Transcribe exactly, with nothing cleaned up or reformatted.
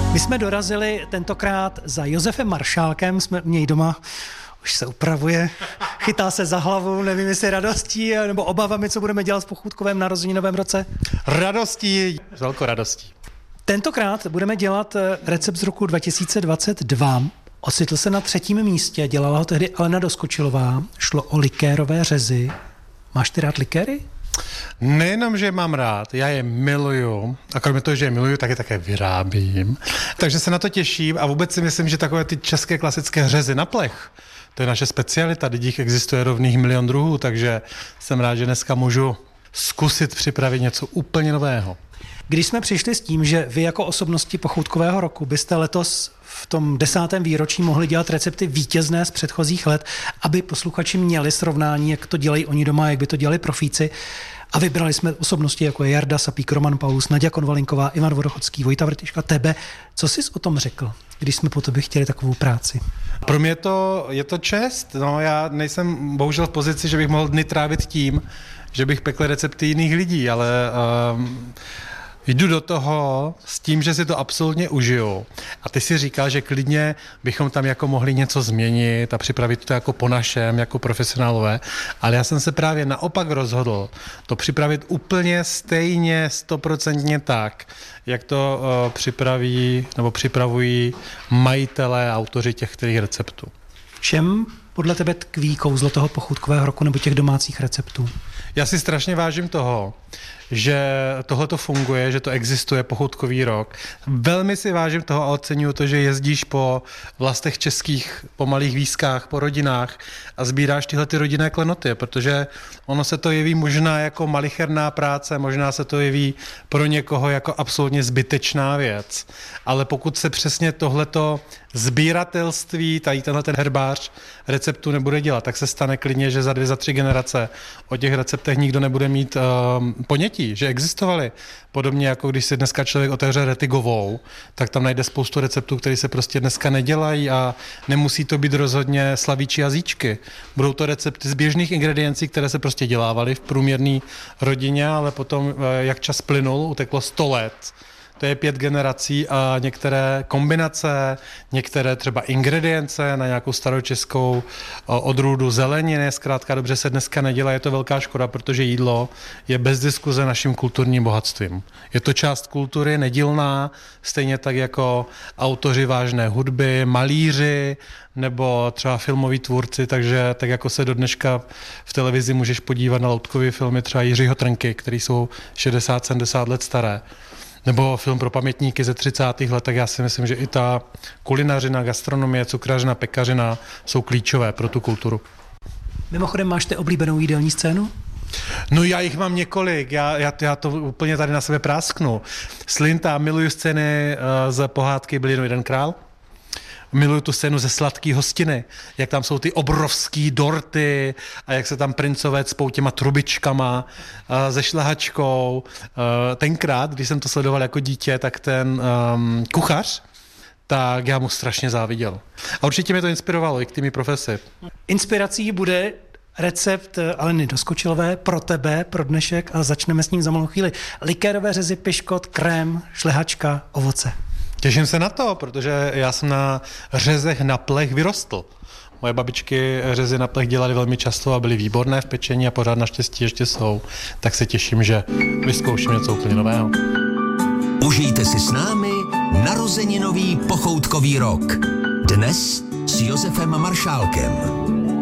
My jsme dorazili tentokrát za Josefem Maršálkem, jsme u něj doma, už se upravuje, chytá se za hlavu, nevím, jestli radostí nebo obavami, co budeme dělat v pochůdkovém narozeninovém roce. Radostí, velkou radostí. Tentokrát budeme dělat recept z roku dva tisíce dvacet dva. Ocitl se na třetím místě, dělala ho tehdy Alena Doskočilová, šlo o likérové řezy. Máš ty rád likéry? Nejenom, že je mám rád, já je miluju a kromě toho, že je miluju, tak je také vyrábím. Takže se na to těším a vůbec si myslím, že takové ty české klasické řezy na plech, to je naše specialita, teď jich existuje rovných milion druhů, takže jsem rád, že dneska můžu zkusit připravit něco úplně nového. Když jsme přišli s tím, že vy jako osobnosti pochoutkového roku byste letos v tom desátém výročí mohli dělat recepty vítězné z předchozích let, aby posluchači měli srovnání, jak to dělají oni doma, jak by to dělali profíci. A vybrali jsme osobnosti, jako je Jarda Sapík, Roman Paulus, Naďa Konvalinková, Ivan Vodochodský, Vojta Vrtiška, tebe. Co jsi o tom řekl, když jsme po tobě chtěli takovou práci? Pro mě to, je to čest. No, já nejsem bohužel v pozici, že bych mohl dny trávit tím, že bych pekl recepty jiných lidí, ale um, jdu do toho s tím, že si to absolutně užiju. A ty si říkal, že klidně bychom tam jako mohli něco změnit a připravit to jako po našem, jako profesionálové. Ale já jsem se právě naopak rozhodl to připravit úplně stejně, stoprocentně tak, jak to uh, připraví nebo připravují majitelé, autoři těch kterých receptů. V čem podle tebe tkví kouzlo toho pochůdkového roku nebo těch domácích receptů? Já si strašně vážím toho, že tohle to funguje, že to existuje pochoutkový rok. Velmi si vážím toho a oceňuju to, že jezdíš po vlastech českých, po malých výskách, po rodinách a sbíráš tyhle ty rodinné klenoty, protože ono se to jeví možná jako malicherná práce, možná se to jeví pro někoho jako absolutně zbytečná věc. Ale pokud se přesně tohleto sbíratelství, tady tenhle ten herbář receptu nebude dělat, tak se stane klidně, že za dvě, za tři generace o těch receptech nikdo nebude mít um, ponětí, že existovaly. Podobně jako když si dneska člověk otevře Retigovou, tak tam najde spoustu receptů, které se prostě dneska nedělají a nemusí to být rozhodně slavíčí jazyčky. Budou to recepty z běžných ingrediencí, které se prostě dělávaly v průměrné rodině, ale potom, jak čas plynul, uteklo sto let. To je pět generací a některé kombinace, některé třeba ingredience na nějakou staročeskou odrůdu zeleniny, zkrátka dobře se dneska nedělá, je to velká škoda, protože jídlo je bez diskuze naším kulturním bohatstvím. Je to část kultury nedílná, stejně tak jako autoři vážné hudby, malíři nebo třeba filmoví tvůrci, takže tak jako se do dneška v televizi můžeš podívat na loutkový filmy třeba Jiřího Trnky, který jsou šedesát sedmdesát let staré. Nebo film pro pamětníky ze třicátých let, tak já si myslím, že i ta kulinařina, gastronomie, cukrařina, pekařina jsou klíčové pro tu kulturu. Mimochodem, máš ty oblíbenou jídelní scénu? No já jich mám několik, já, já, já to úplně tady na sebe prásknu. Slinta, miluju scény uh, z pohádky Byl jednou jeden král. Miluju tu scénu ze Sladký hostiny, jak tam jsou ty obrovský dorty a jak se tam princové cpou těma trubičkama, se šlehačkou. Tenkrát, když jsem to sledoval jako dítě, tak ten um, kuchař, tak já mu strašně záviděl. A určitě mě to inspirovalo i k tými profesi. Inspirací bude recept Aleny Doskočilové pro tebe, pro dnešek a začneme s ním za malou chvíli. Likérové řezy, piškot, krém, šlehačka, ovoce. Těším se na to, protože já jsem na řezech na plech vyrostl. Moje babičky řezy na plech dělaly velmi často a byly výborné v pečení a pořád naštěstí ještě jsou. Tak se těším, že vyzkouším něco úplně nového. Užijte si s námi narozeninový pochoutkový rok. Dnes s Josefem Maršálkem.